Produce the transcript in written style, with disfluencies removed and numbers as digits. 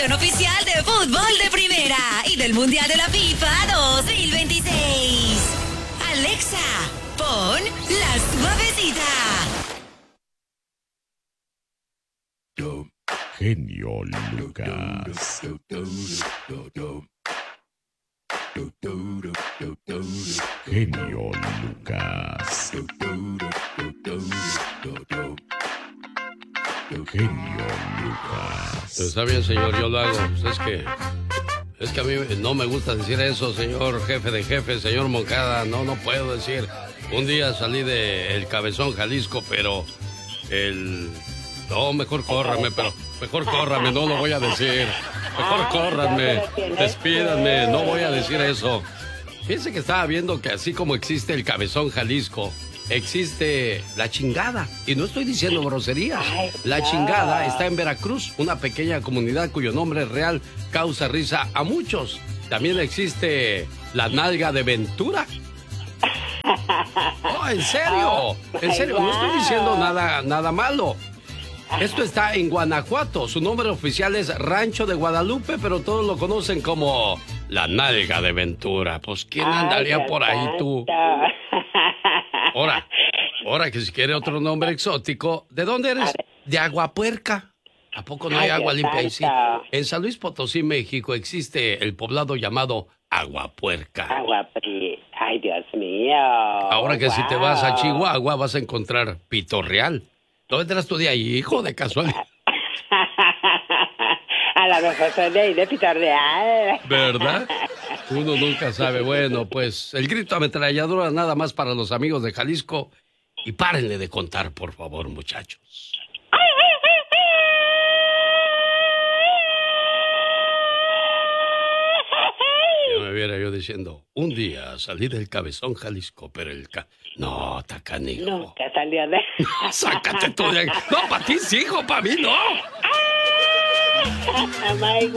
estación oficial de fútbol de primera y del Mundial de la FIFA 2026. Alexa, pon La Suavecita. Genio Lucas. Genio Lucas. Genio Lucas. Está bien, señor, yo lo hago. Pues es que a mí no me gusta decir eso, señor jefe de jefes, señor Moncada. No puedo decir. Un día salí de El Cabezón, Jalisco, pero no, mejor córrame, no lo voy a decir. Mejor córranme, despídanme, no voy a decir eso. Fíjense que estaba viendo que así como existe El Cabezón, Jalisco, existe La Chingada. Y no estoy diciendo groserías. La Chingada está en Veracruz, una pequeña comunidad cuyo nombre real causa risa a muchos. También existe La Nalga de Ventura. Oh, en serio, no estoy diciendo nada malo. Esto está en Guanajuato. Su nombre oficial es Rancho de Guadalupe, pero todos lo conocen como La Nalga de Ventura. Pues, ¿quién andaría por ahí, tú? Ahora que si quiere otro nombre exótico, ¿de dónde eres? De Aguapuerca. ¿A poco no hay agua limpia ahí? Sí. En San Luis Potosí, México, existe el poblado llamado Aguapuerca. Ay, Dios mío. Ahora que si te vas a Chihuahua, vas a encontrar Pito Real. ¿Dónde te las tú de ahí, hijo, de casualidad? A lo mejor soy de ahí, de Pito Real. ¿Verdad? Uno nunca sabe. Bueno, pues el grito ametralladora nada más para los amigos de Jalisco. Y párenle de contar, por favor, muchachos. Ya me viera yo diciendo, un día salí del Cabezón, Jalisco, pero no, tacanijo. Nunca salió de... No, sácate tú de ahí. No, para ti sí, hijo, para mí no.